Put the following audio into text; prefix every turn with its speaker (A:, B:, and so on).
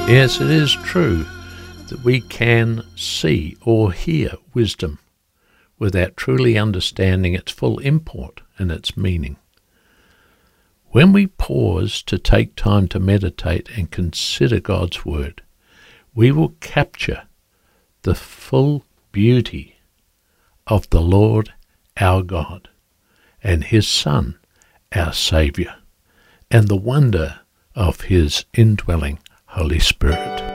A: Yes, it is true that we can see or hear wisdom without truly understanding its full import and its meaning. When we pause to take time to meditate and consider God's Word, we will capture the full beauty of the Lord our God and His Son our Saviour, and the wonder of His indwelling Holy Spirit.